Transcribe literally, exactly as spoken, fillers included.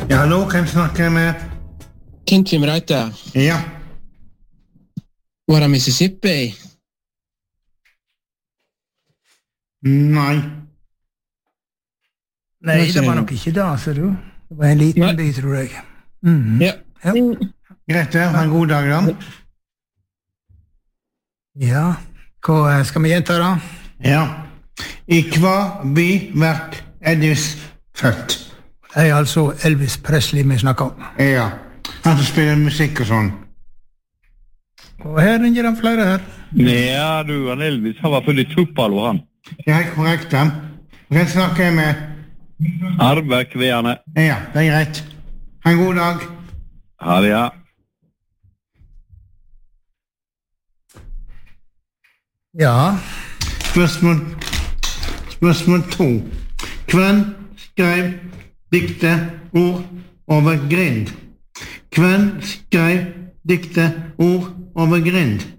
Ja, hallo, hvem snakker jeg med? Kentrim Reite. Ja. Var det Mississippi? Nei. Nei, det var nok ikke det, ser du. Det var en liten Nei. by, tror jeg. Mhm. Ja. Ja. Greit det, ha en god dag da. Ja, hva skal vi gjenta da? Ja. I hva by vært Elvis født? Det er altså Elvis Presley vi snakker om. Ja. Han som spiller musikk og sånn. Og her ringer han flere her. Ja, du, han Elvis, han var født i Tupalo, han. Ja, korrekt da. Hvem snakker jeg med? Arve Kveane. Ja, det er greit. Ha en god dag. Ha det, ja. Ja, Spørsmål, spørsmål to. Hvem skrev dikte ord over grind? Hvem skrev dikte ord over grind?